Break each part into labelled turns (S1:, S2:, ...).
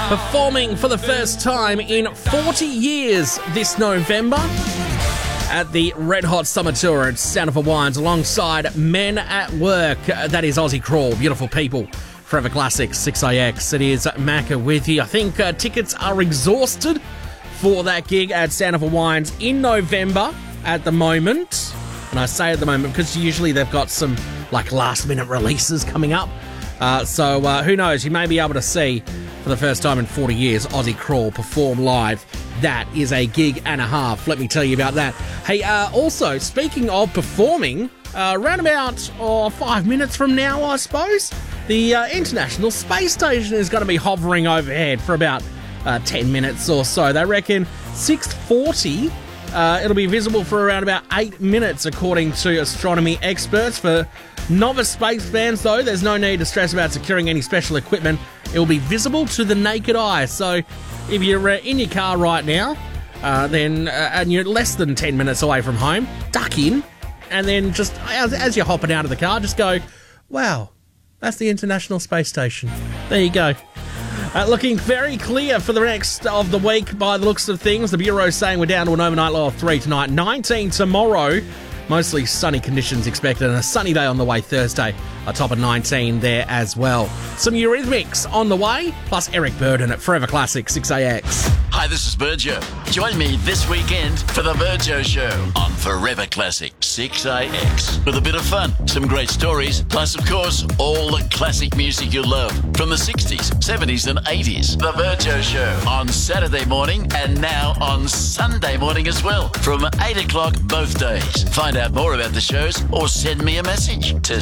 S1: performing for the first time in 40 years this November at the Red Hot Summer Tour at Sound of Wines alongside Men at Work. That is Aussie Crawl, beautiful people. Forever Classics, 6AX. It is Macca with you. I think tickets are exhausted for that gig at Sound of Wines in November at the moment. And I say at the moment because usually they've got some last minute releases coming up. So who knows, you may be able to see for the first time in 40 years Aussie Crawl perform live. That is a gig and a half, let me tell you about that. Hey, also, speaking of performing, around about 5 minutes from now, I suppose, the International Space Station is going to be hovering overhead for about 10 minutes or so. They reckon 6:40, it'll be visible for around about 8 minutes, according to astronomy experts. For novice space fans, though, there's no need to stress about securing any special equipment. It will be visible to the naked eye. So if you're in your car right now, and you're less than 10 minutes away from home, duck in, and then just as you're hopping out of the car, just go, wow, that's the International Space Station. There you go. Looking very clear for the rest of the week by the looks of things. The Bureau's saying we're down to an overnight low of 3 tonight, 19 tomorrow. Mostly sunny conditions expected, and a sunny day on the way Thursday. A top of 19 there as well. Some Eurythmics on the way, plus Eric Burden at Forever Classic 6AX.
S2: Hi, this is Virgio. Join me this weekend for the Virgio Show on Forever Classic 6AX. With a bit of fun, some great stories, plus, of course, all the classic music you love from the 60s, 70s and 80s. The Virgio Show on Saturday morning and now on Sunday morning as well from 8 o'clock both days. Find out more about the shows or send me a message to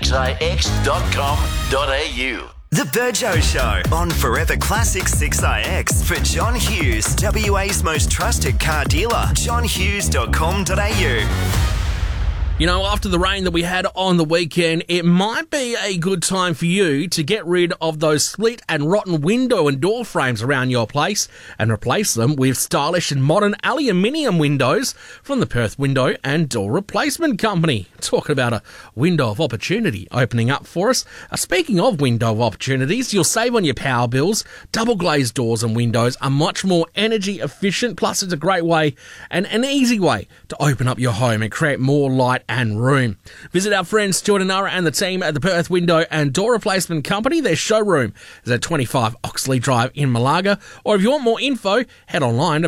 S2: 6ix.com.au.
S3: The Virgio Show on Forever Classic 6IX for John Hughes, WA's most trusted car dealer, johnhughes.com.au.
S1: You know, after the rain that we had on the weekend, it might be a good time for you to get rid of those split and rotten window and door frames around your place and replace them with stylish and modern aluminium windows from the Perth Window and Door Replacement Company. Talking about a window of opportunity opening up for us. Speaking of window of opportunities, you'll save on your power bills. Double glazed doors and windows are much more energy efficient, plus it's a great way and an easy way to open up your home and create more light and room. Visit our friends Stuart and Nara and the team at the Perth Window and Door Replacement Company. Their showroom is at 25 Oxley Drive in Malaga. Or if you want more info, head online to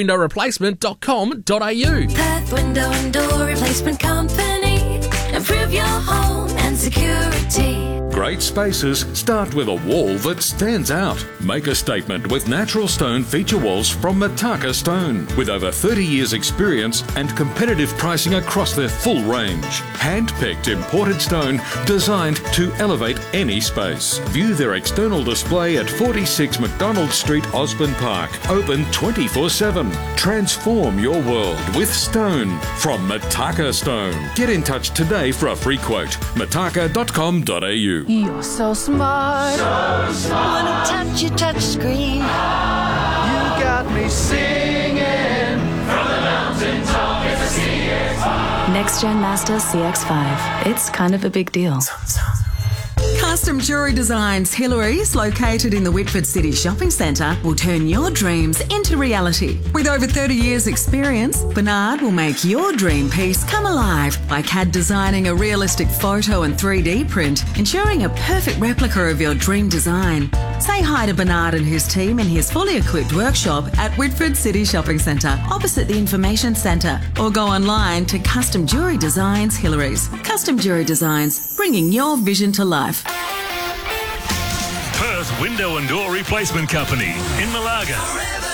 S1: perthwindowreplacement.com.au.
S4: Perth Window and Door Replacement Company. Improve your home and security.
S5: Great spaces start with a wall that stands out. Make a statement with natural stone feature walls from Mataka Stone. With over 30 years experience and competitive pricing across their full range. Hand-picked imported stone designed to elevate any space. View their external display at 46 McDonald Street, Osborne Park. Open 24/7. Transform your world with stone from Mataka Stone. Get in touch today for a free quote. mataka.com.au.
S6: You're so smart.
S7: So smart.
S6: Wanna touch your touch screen.
S7: You got me singing from the mountaintop. It's a CX5.
S8: Next Gen Master CX5. It's kind of a big deal.
S9: Custom Jewellery Designs Hillary's, located in the Whitford City Shopping Centre, will turn your dreams into reality. With over 30 years' experience, Bernard will make your dream piece come alive by CAD designing a realistic photo and 3D print, ensuring a perfect replica of your dream design. Say hi to Bernard and his team in his fully equipped workshop at Whitford City Shopping Centre, opposite the Information Centre, or go online to Custom Jewellery Designs Hillary's. Custom Jewellery Designs, bringing your vision to life.
S10: Perth Window and Door Replacement Company in Malaga.